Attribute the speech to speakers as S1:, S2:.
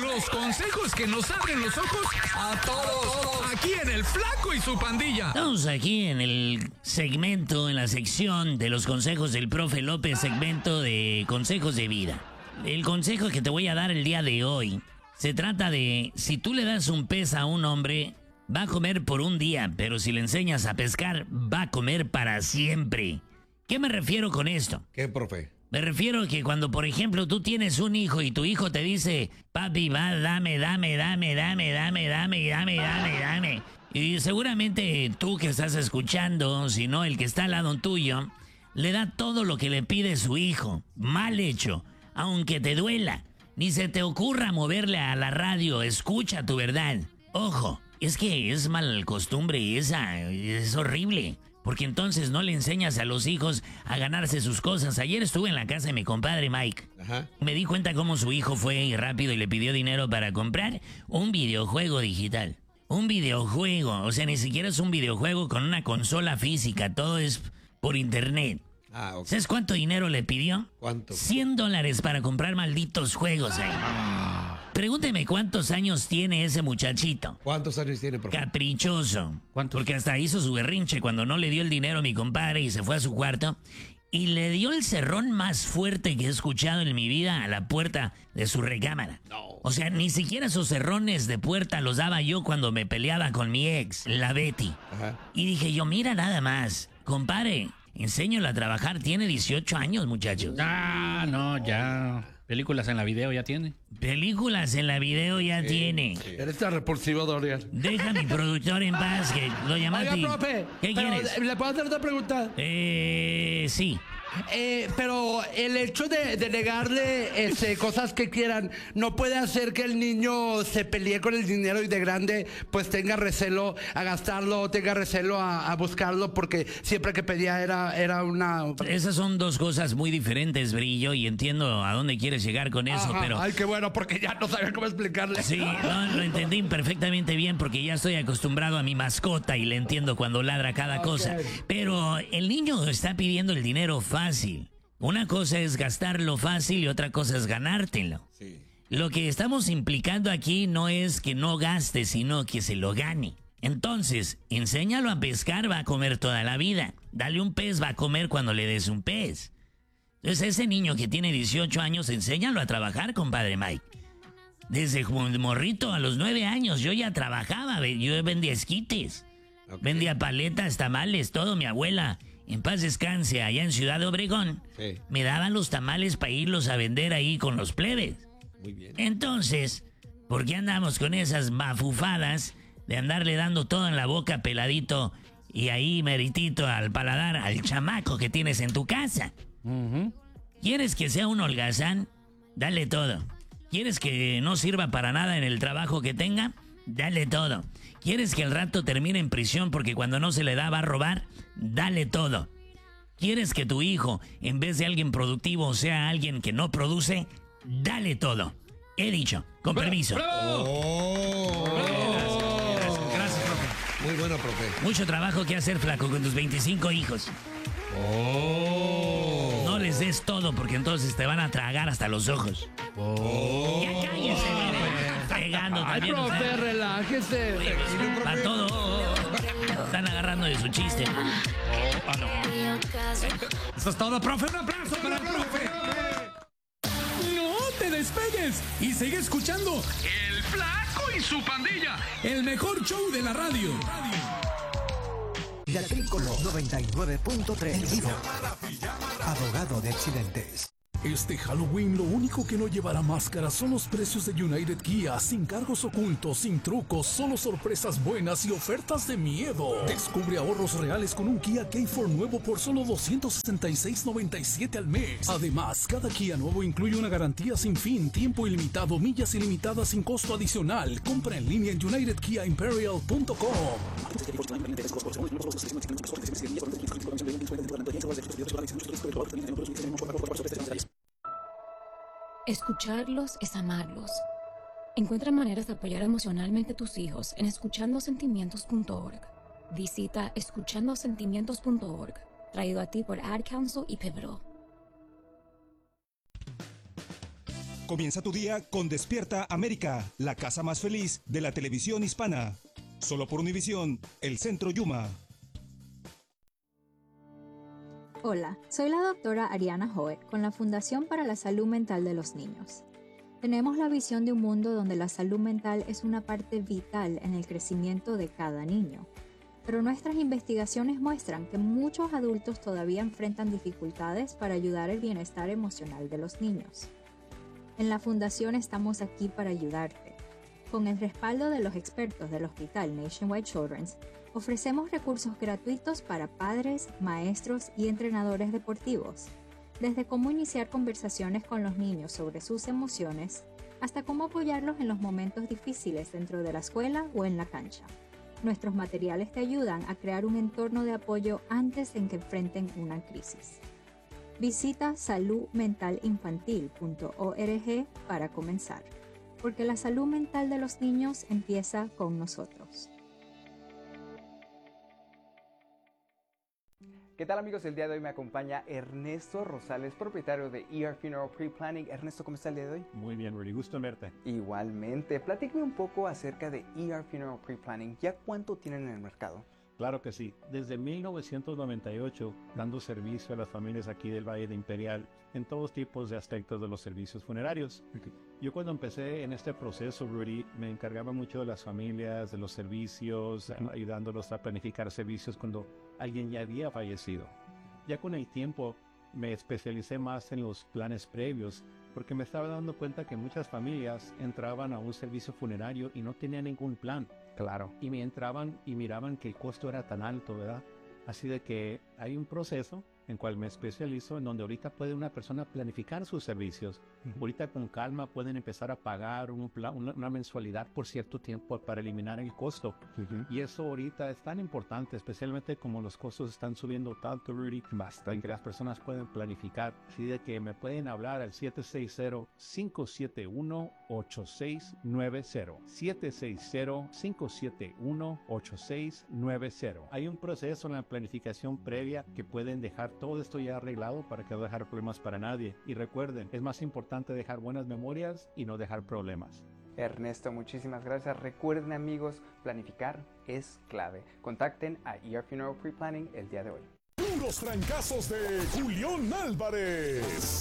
S1: Los consejos que nos abren los ojos a todos. Aquí en El Flaco y su Pandilla.
S2: Estamos aquí en el segmento, en la sección de los consejos del profe López, segmento de consejos de vida. El consejo que te voy a dar el día de hoy se trata de: si tú le das un pez a un hombre, va a comer por un día, pero si le enseñas a pescar, va a comer para siempre. ¿Qué me refiero con esto?
S3: ¿Qué, profe?
S2: Me refiero que cuando, por ejemplo, tú tienes un hijo y tu hijo te dice: papi, va, dame. Y seguramente tú que estás escuchando, si no el que está al lado tuyo, le da todo lo que le pide su hijo. Mal hecho, aunque te duela. Ni se te ocurra moverle a la radio, escucha tu verdad. Ojo, es que es mal costumbre esa, es horrible. Porque entonces no le enseñas a los hijos a ganarse sus cosas. Ayer estuve en la casa de mi compadre Mike.
S3: Ajá.
S2: Me di cuenta cómo su hijo fue rápido y le pidió dinero para comprar un videojuego digital. Un videojuego, o sea, ni siquiera es un videojuego con una consola física, todo es por internet.
S3: Ah, ok.
S2: ¿Sabes cuánto dinero le pidió?
S3: ¿Cuánto?
S2: $100 para comprar malditos juegos ahí. Pregúnteme cuántos años tiene ese muchachito.
S3: ¿Cuántos años tiene, profe?
S2: Caprichoso.
S4: ¿Cuántos?
S2: Porque hasta hizo su berrinche cuando no le dio el dinero a mi compadre y se fue a su cuarto. Y le dio el cerrón más fuerte que he escuchado en mi vida a la puerta de su recámara.
S3: No.
S2: O sea, ni siquiera esos cerrones de puerta los daba yo cuando me peleaba con mi ex, la Betty.
S3: Ajá.
S2: Y dije yo, mira nada más, compadre, enséñalo a trabajar, tiene 18 años, muchachos.
S4: Ah, no, ya. Películas en la video ya tiene.
S2: Películas en la video ya tiene.
S3: Sí.
S5: Eres tan repulsivo, Dorian.
S2: Deja a mi productor en paz, que lo llamaste.
S5: Oiga, profe.
S2: ¿Qué
S5: pero,
S2: quieres?
S5: ¿le puedo hacer otra pregunta?
S2: Sí.
S5: Pero el hecho de negarle cosas que quieran no puede hacer que el niño se pelee con el dinero y de grande pues tenga recelo a gastarlo, tenga recelo a buscarlo, porque siempre que pedía era una...
S2: Esas son dos cosas muy diferentes, Brillo, y entiendo a dónde quieres llegar con eso,
S5: Ajá.
S2: pero...
S5: Ay, qué bueno, porque ya no sabía cómo explicarle.
S2: Sí, no, lo entendí perfectamente bien porque ya estoy acostumbrado a mi mascota y le entiendo cuando ladra cada cosa. Pero el niño está pidiendo el dinero fácil. Una cosa es gastarlo fácil y otra cosa es ganártelo.
S3: Sí.
S2: Lo que estamos implicando aquí no es que no gaste, sino que se lo gane. Entonces, enséñalo a pescar, va a comer toda la vida. Dale un pez, va a comer cuando le des un pez. Entonces, ese niño que tiene 18 años, enséñalo a trabajar, compadre Mike. Desde morrito, a los 9 años, yo ya trabajaba, yo vendía esquites.
S3: Ok.
S2: Vendía paletas, tamales, todo. Mi abuela, en paz descanse, allá en Ciudad de Obregón,
S3: Sí.
S2: me daban los tamales para irlos a vender ahí con los plebes.
S3: Muy bien.
S2: Entonces, ¿por qué andamos con esas mafufadas de andarle dando todo en la boca peladito y ahí meritito al paladar al chamaco que tienes en tu casa? ¿Quieres que sea un holgazán? Dale todo. ¿Quieres que no sirva para nada en el trabajo que tenga? Dale todo. ¿Quieres que al rato termine en prisión porque cuando no se le da va a robar? Dale todo. ¿Quieres que tu hijo, en vez de alguien productivo, sea alguien que no produce? Dale todo. He dicho, con permiso.
S3: Oh.
S4: Gracias, profe.
S3: Muy bueno, profe.
S2: Mucho trabajo que hacer, flaco, con tus 25 hijos. No les des todo porque entonces te van a tragar hasta los ojos. Ya cállese, mire. Fregando
S5: Ay,
S2: también.
S5: profe, relájese.
S2: Para todo. Están agarrando de su chiste.
S1: Eso es todo, profe. Un aplauso para el profe. No te despegues y sigue escuchando El Flaco y su Pandilla, el mejor show de la radio.
S6: La Trícolor 99.3. Abogado de accidentes.
S7: Este Halloween lo único que no llevará máscara son los precios de United Kia, sin cargos ocultos, sin trucos, solo sorpresas buenas y ofertas de miedo. Descubre ahorros reales con un Kia K4 nuevo por solo $266.97 al mes. Además, cada Kia nuevo incluye una garantía sin fin, tiempo ilimitado, millas ilimitadas sin costo adicional. Compra en línea en unitedkiaimperial.com.
S8: Escucharlos es amarlos. Encuentra maneras de apoyar emocionalmente a tus hijos en escuchandosentimientos.org. Visita escuchandosentimientos.org, traído a ti por Ad Council y Pivotal.
S9: Comienza tu día con Despierta América, la casa más feliz de la televisión hispana. Solo por Univisión, el Centro Yuma.
S10: Hola, soy la doctora Ariana Hoek con la Fundación para la Salud Mental de los Niños. Tenemos la visión de un mundo donde la salud mental es una parte vital en el crecimiento de cada niño. Pero nuestras investigaciones muestran que muchos adultos todavía enfrentan dificultades para ayudar el bienestar emocional de los niños. En la Fundación estamos aquí para ayudarte. Con el respaldo de los expertos del Hospital Nationwide Children's, ofrecemos recursos gratuitos para padres, maestros y entrenadores deportivos, desde cómo iniciar conversaciones con los niños sobre sus emociones, hasta cómo apoyarlos en los momentos difíciles dentro de la escuela o en la cancha. Nuestros materiales te ayudan a crear un entorno de apoyo antes de que enfrenten una crisis. Visita saludmentalinfantil.org para comenzar, porque la salud mental de los niños empieza con nosotros.
S11: ¿Qué tal, amigos? El día de hoy me acompaña Ernesto Rosales, propietario de ER Funeral Pre-Planning. Ernesto, ¿cómo está el día de hoy?
S12: Muy bien, Rudy. Gusto en verte.
S11: Igualmente. Platícame un poco acerca de ER Funeral Pre-Planning. ¿Ya cuánto tienen en el mercado?
S12: Claro que sí. Desde 1998, dando servicio a las familias aquí del Valle de Imperial en todos tipos de aspectos de los servicios funerarios. Yo cuando empecé en este proceso, Rudy, me encargaba mucho de las familias, de los servicios, ayudándolos a planificar servicios cuando alguien ya había fallecido. Ya con el tiempo me especialicé más en los planes previos, porque me estaba dando cuenta que muchas familias entraban a un servicio funerario y no tenían ningún plan.
S11: Claro.
S12: Y me entraban y miraban que el costo era tan alto, ¿verdad? Así de que hay un proceso en cual me especializo, en donde ahorita puede una persona planificar sus servicios. Ahorita con calma pueden empezar a pagar una mensualidad por cierto tiempo para eliminar el costo. Y eso ahorita es tan importante, especialmente como los costos están subiendo tanto, Rudy, basta, y que las personas pueden planificar. Así de que me pueden hablar al 760-571-8690. 760-571-8690. Hay un proceso en la planificación previa que pueden dejar todo esto ya arreglado para que no dejar problemas para nadie. Y recuerden, es más importante dejar buenas memorias y no dejar problemas.
S11: Ernesto, muchísimas gracias. Recuerden, amigos, planificar es clave. Contacten a ER Funeral Pre-Planning el día de hoy.
S7: Puros trancazos de Julián Álvarez.